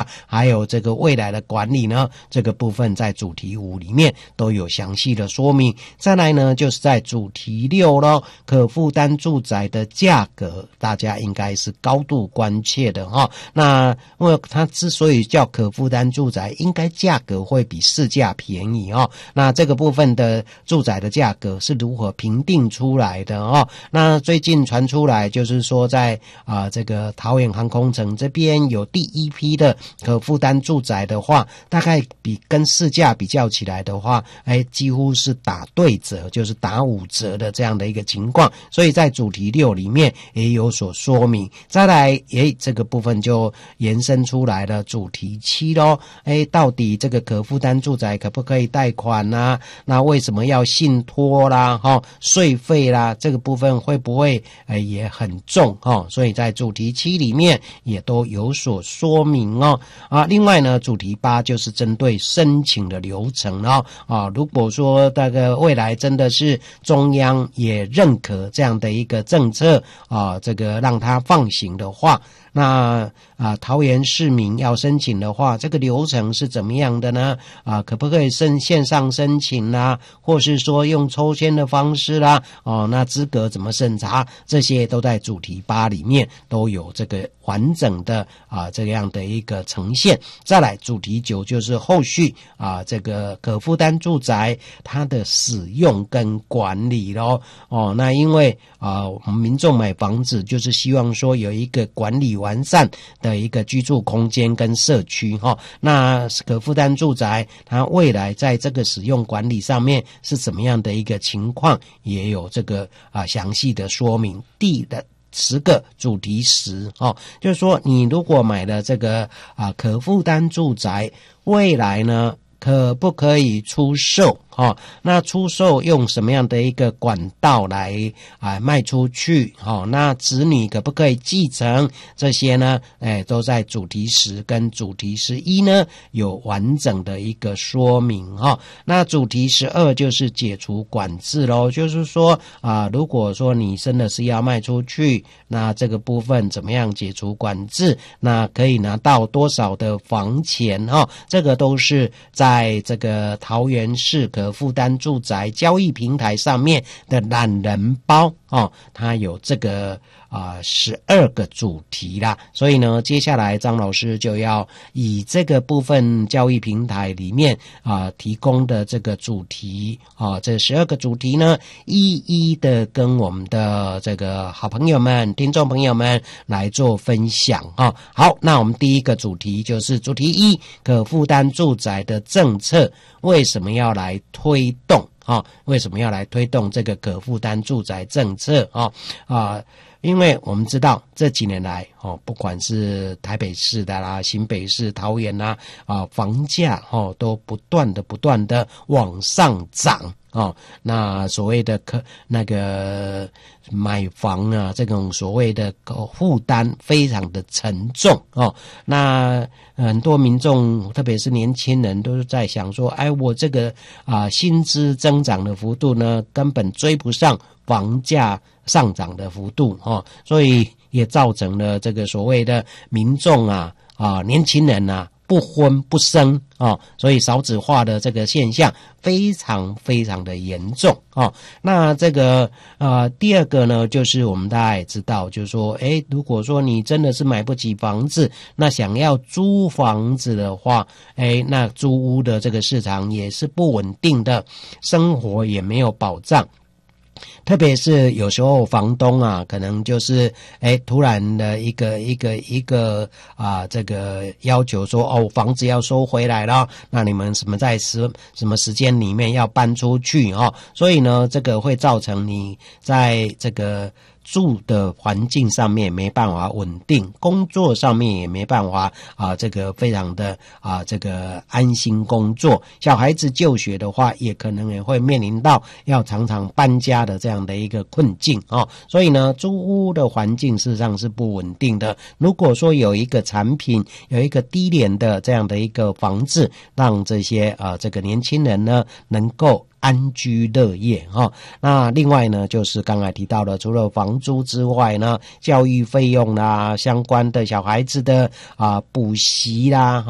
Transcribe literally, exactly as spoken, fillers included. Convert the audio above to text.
还有这个未来的管理呢，这个部分在主题五里面都有详细的说明。再来呢，就是在主题六咯，可负担住宅的价格，大家应该是高度关切的哈。那因为它之所以叫可负担住宅，应该价格会比市价便宜哦。那这个部分的住宅的价格是如何评定出来的哦？那最近传出来就是说在啊、呃、这个桃园航空城这边有第一批的可负担住宅的话，大概比跟市价比较起来的话，哎，几乎是打对折，就是打五折的这样的一个情况。所以在主题六里面也有所说明。再来，哎，这个部分就延伸出来了主题七咯。哎，到底这个可负担住宅可不可以贷款啊？那为什么要信托啦？哈、哦，税费啦，这个部分会不会呃也很重哦？所以在主题七里面也都有所说明哦。啊，另外呢，主题八就是针对申请的流程哦。啊，如果说这个未来真的是中央也认可这样的一个政策啊，这个让它放行的话，那啊，桃园市民要申请的话，这个流程是怎么样的呢？啊，可不可以申线上申请啦，或是说用抽签的方式啦？哦，那资格怎么审查？这些都在主题八里面都有这个完整的啊这样的一个呈现。再来，主题九就是后续啊这个可负担住宅它的使用跟管理咯。哦，那因为啊我们民众买房子就是希望说有一个管理完善的一个居住空间跟社区哈、哦，那可负担住宅它未来在这个使用管理上面是怎么样的一个情况，也有这个啊详细的说明。第的十个主题十哦，就是说你如果买了这个啊可负担住宅，未来呢可不可以出售？哦，那出售用什么样的一个管道来啊卖出去？哦，那子女可不可以继承？这些呢，哎，都在主题十跟主题十一呢有完整的一个说明哈、哦。那主题十二就是解除管制咯，就是说啊，如果说你真的是要卖出去，那这个部分怎么样解除管制？那可以拿到多少的房钱？哈、哦，这个都是在这个桃园市可负担住宅交易平台上面的懒人包哦，它有这个啊十二个主题啦，所以呢，接下来张老师就要以这个部分交易平台里面啊提供的这个主题啊，这十二个主题呢，一一的跟我们的这个好朋友们、听众朋友们来做分享啊。好，那我们第一个主题就是主题一，可负担住宅的政策为什么要来推动？啊，为什么要来推动这个可负担住宅政策啊？啊，因为我们知道这几年来哦，不管是台北市的啦、新北市、桃园啦啊，房价哦都不断的、不断的往上涨。哦，那所谓的可那个买房啊，这种所谓的负担非常的沉重哦。那很多民众，特别是年轻人，都是在想说，哎，我这个啊薪资增长的幅度呢，根本追不上房价上涨的幅度哦，所以也造成了这个所谓的民众啊啊年轻人啊。不婚不生哦，所以少子化的这个现象非常非常的严重哦。那这个呃第二个呢，就是我们大家也知道，就是说，诶，如果说你真的是买不起房子，那想要租房子的话，诶，那租屋的这个市场也是不稳定的，生活也没有保障。特别是有时候房东啊，可能就是哎突然的一个一个一个啊这个要求说哦房子要收回来了，那你们什么在时什么时间里面要搬出去哦，所以呢这个会造成你在这个住的环境上面没办法稳定，工作上面也没办法啊，这个非常的啊，这个安心工作。小孩子就学的话，也可能也会面临到要常常搬家的这样的一个困境哦。所以呢，租屋的环境事实上是不稳定的。如果说有一个产品，有一个低廉的这样的一个房子，让这些啊这个年轻人呢能够安居乐业哈。那另外呢，就是刚才提到的，除了房租之外呢，教育费用啦，相关的小孩子的啊补习啦。